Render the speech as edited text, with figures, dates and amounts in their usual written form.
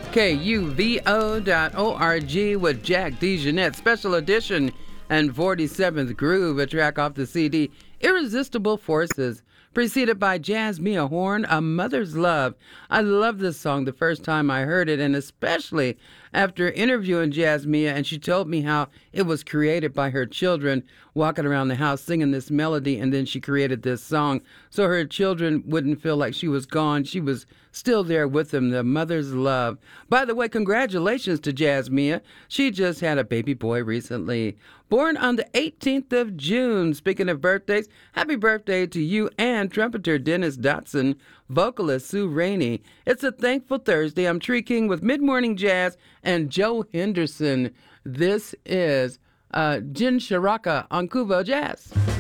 KUVO.org with Jack DeJohnette, special edition and 47th Groove, a track off the CD Irresistible Forces, preceded by Jasmia Horn, A Mother's Love. I love this song the first time I heard it, and especially after interviewing Jasmia, and she told me how it was created by her children walking around the house singing this melody, and then she created this song so her children wouldn't feel like she was gone. She was still there with them, the mother's love. By the way, congratulations to Jasmia. She just had a baby boy recently. Born on the 18th of June. Speaking of birthdays, happy birthday to you and trumpeter Dennis Dotson, vocalist Sue Rainey. It's a thankful Thursday. I'm Tree King with Mid-Morning Jazz and Joe Henderson. This is Jin Sharaka on Kuvo Jazz.